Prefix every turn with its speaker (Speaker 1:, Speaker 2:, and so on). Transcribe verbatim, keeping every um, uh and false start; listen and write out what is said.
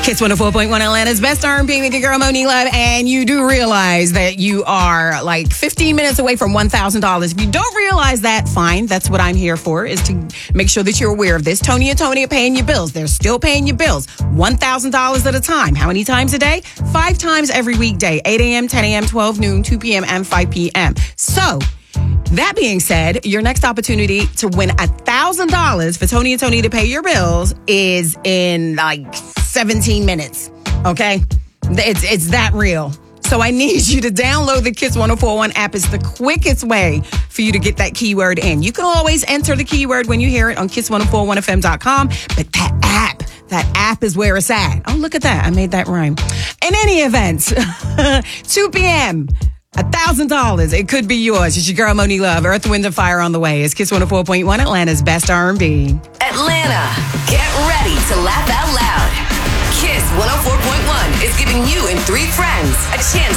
Speaker 1: Kiss one oh four point one, Atlanta's best R and B with your girl, Monique Love. And you do realize that you are like fifteen minutes away from one thousand dollars. If you don't realize that, fine. That's what I'm here for, is to make sure that you're aware of this. Tony and Tony are paying your bills. They're still paying your bills. one thousand dollars at a time. How many times a day? Five times every weekday. eight a.m., ten a.m., twelve noon, two p.m., and five p.m. So, that being said, your next opportunity to win one thousand dollars for Tony and Tony to pay your bills is in like seventeen minutes, okay? It's it's that real. So I need you to download the Kiss one oh four one app. It's the quickest way for you to get that keyword in. You can always enter the keyword when you hear it on kiss one oh four one f m dot com, but that app, that app is where it's at. Oh, look at that. I made that rhyme. In any event, two p.m., one thousand dollars. It could be yours. It's your girl, Monique Love. Earth, Wind, and Fire on the way. It's Kiss one oh four point one, Atlanta's best R and B.
Speaker 2: Atlanta, get ready to laugh out loud. Kiss one oh four point one is giving you and three friends a chance